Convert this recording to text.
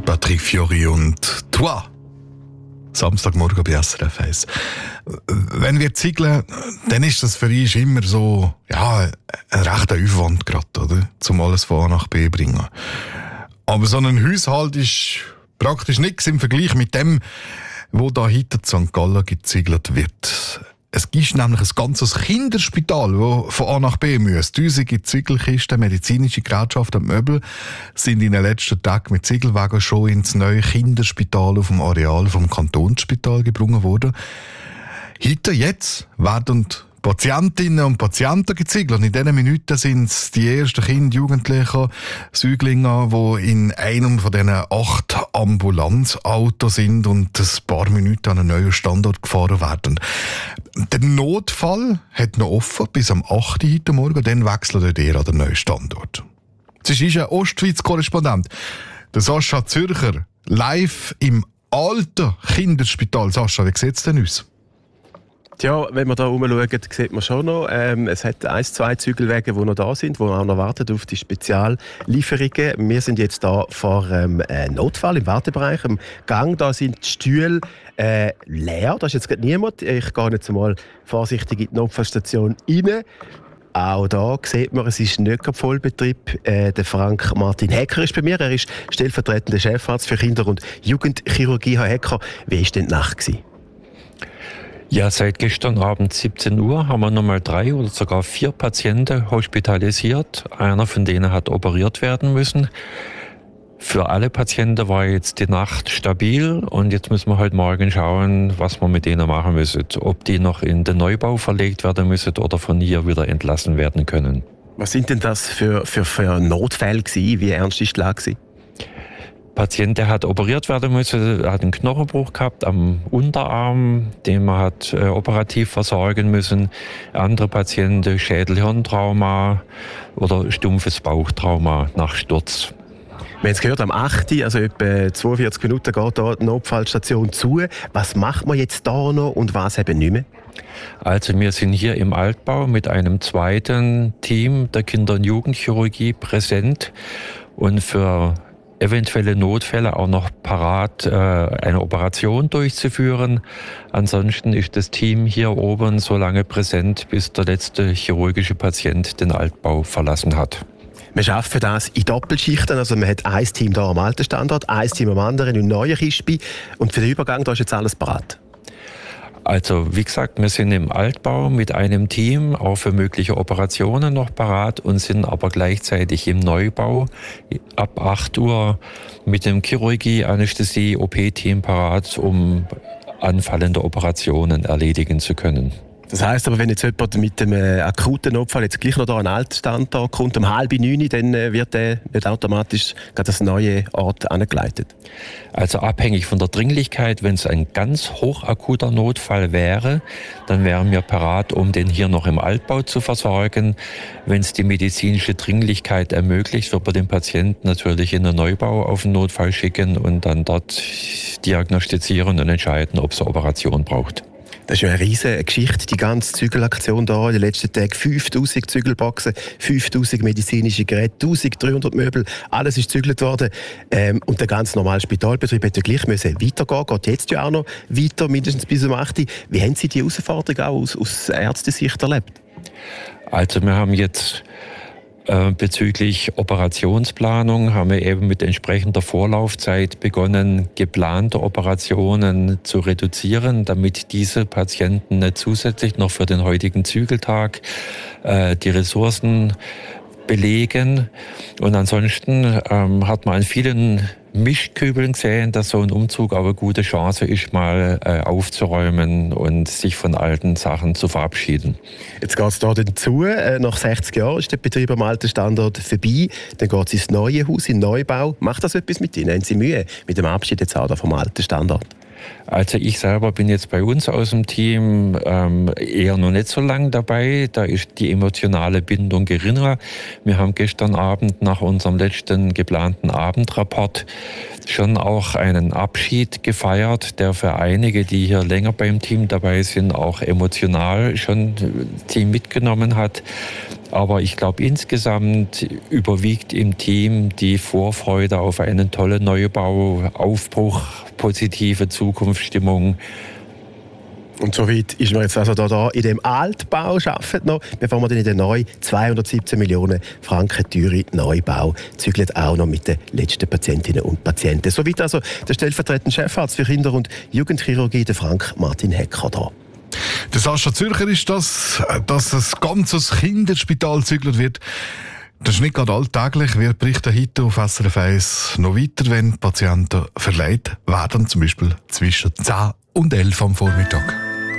Patrick Fiori und «Toi». Samstagmorgen bei SRF 1. Wenn wir ziegeln, dann ist das für uns immer so, ja, ein rechter Aufwand gerade, oder? Zum alles von A nach B bringen. Aber so ein Haushalt ist praktisch nichts im Vergleich mit dem, wo da hinter St. Gallen geziegelt wird. Es gibt nämlich ein ganzes Kinderspital, das von A nach B muss. Tausende Ziegelkisten, medizinische Gerätschaften und Möbel sind in den letzten Tagen mit Ziegelwagen schon ins neue Kinderspital auf dem Areal vom Kantonsspital gebracht worden. Heute, jetzt, werden Patientinnen und Patienten geziegelt. Und in diesen Minuten sind es die ersten Kinder, Jugendlichen, Säuglinge, die in einem von diesen 8 Ambulanzautos sind und ein paar Minuten an einen neuen Standort gefahren werden. Der Notfall hat noch offen bis am 8. heute Morgen, dann wechselt er an den neuen Standort. Es ist ein Ostschweiz-Korrespondent, der Sascha Zürcher, live im alten Kinderspital. Sascha, wie sieht es denn aus? Ja, wenn wir hier rumschauen, sieht man schon noch, es hat 1-2 Zügelwege, die noch da sind, die auch noch warten auf die Speziallieferungen. Wir sind jetzt hier vor einem Notfall im Wartebereich, im Gang. Da sind die Stühle leer, da ist jetzt gerade niemand. Ich gehe jetzt mal vorsichtig in die Notfallstation rein. Auch da sieht man, es ist nicht gerade Vollbetrieb. Der Frank Martin Hecker ist bei mir. Er ist stellvertretender Chefarzt für Kinder- und Jugendchirurgie. Herr Hecker, wie war denn die Nacht gewesen? Ja, seit gestern Abend 17 Uhr haben wir nochmal 3 oder sogar 4 Patienten hospitalisiert. Einer von denen hat operiert werden müssen. Für alle Patienten war jetzt die Nacht stabil und jetzt müssen wir heute Morgen schauen, was wir mit denen machen müssen. Ob die noch in den Neubau verlegt werden müssen oder von hier wieder entlassen werden können. Was sind denn das für Notfälle gewesen? Wie ernst ist die Lage gewesen? Der Patient hat operiert werden müssen, hat einen Knochenbruch gehabt am Unterarm, den man hat operativ versorgen müssen. Andere Patienten Schädel-Hirntrauma oder stumpfes Bauchtrauma nach Sturz. Wir haben es gehört, am 8., also etwa 42 Minuten, geht da die Notfallstation zu. Was macht man jetzt da noch und was eben nicht mehr? Also wir sind hier im Altbau mit einem zweiten Team der Kinder- und Jugendchirurgie präsent und für eventuelle Notfälle auch noch parat, eine Operation durchzuführen. Ansonsten ist das Team hier oben so lange präsent, bis der letzte chirurgische Patient den Altbau verlassen hat. Wir arbeiten für das in Doppelschichten. Also man hat ein Team hier am alten Standort, ein Team am anderen im neuen Kispi. Und für den Übergang da ist jetzt alles parat. Also wie gesagt, wir sind im Altbau mit einem Team, auch für mögliche Operationen noch parat und sind aber gleichzeitig im Neubau ab 8 Uhr mit dem Chirurgie, Anästhesie, OP-Team parat, um anfallende Operationen erledigen zu können. Das heisst aber, wenn jetzt jemand mit einem akuten Notfall jetzt gleich noch da an einen Altstandort kommt, um 8:30, dann wird der nicht automatisch an das neue Ort angeleitet? Also abhängig von der Dringlichkeit, wenn es ein ganz hochakuter Notfall wäre, dann wären wir parat, um den hier noch im Altbau zu versorgen. Wenn es die medizinische Dringlichkeit ermöglicht, wird man den Patienten natürlich in den Neubau auf den Notfall schicken und dann dort diagnostizieren und entscheiden, ob es eine Operation braucht. Das ist ja eine riesige Geschichte, die ganze Zügelaktion hier in den letzten Tagen. 5000 Zügelboxen, 5000 medizinische Geräte, 1300 Möbel, alles ist gezügelt worden. Und der ganz normale Spitalbetrieb hätte gleich müssen weitergehen, geht jetzt ja auch noch weiter, mindestens bis um 8 Uhr. Wie haben Sie die Herausforderung auch aus Ärztesicht erlebt? Also wir haben jetzt bezüglich Operationsplanung haben wir eben mit entsprechender Vorlaufzeit begonnen, geplante Operationen zu reduzieren, damit diese Patienten nicht zusätzlich noch für den heutigen Zügeltag die Ressourcen belegen. Und ansonsten hat man an vielen Mischkübeln gesehen, dass so ein Umzug aber eine gute Chance ist, mal aufzuräumen und sich von alten Sachen zu verabschieden. Jetzt geht es hier dann zu. Nach 60 Jahren ist der Betrieb am alten Standort vorbei. Dann geht es ins neue Haus, in den Neubau. Macht das etwas mit Ihnen? Haben Sie Mühe mit dem Abschied jetzt auch vom alten Standort? Also ich selber bin jetzt bei uns aus dem Team eher noch nicht so lange dabei. Da ist die emotionale Bindung geringer. Wir haben gestern Abend nach unserem letzten geplanten Abendrapport schon auch einen Abschied gefeiert, der für einige, die hier länger beim Team dabei sind, auch emotional schon Team mitgenommen hat. Aber ich glaube, insgesamt überwiegt im Team die Vorfreude auf einen tollen Neubau, Aufbruch, positive Zukunftsstimmung. Und soweit ist man jetzt also da in dem Altbau arbeitet noch, bevor man dann in den neuen 217 Millionen Franken teure Neubau zügelt, auch noch mit den letzten Patientinnen und Patienten. Soweit also der stellvertretende Chefarzt für Kinder- und Jugendchirurgie, der Frank Martin Hecker da. Der Sascha Zürcher ist das, dass ein ganzes Kinderspital gezügelt wird. Das ist nicht gerade alltäglich. Wir berichten heute auf SRF 1 noch weiter, wenn Patienten verleiht werden, zum Beispiel zwischen 10 und 11 am Vormittag.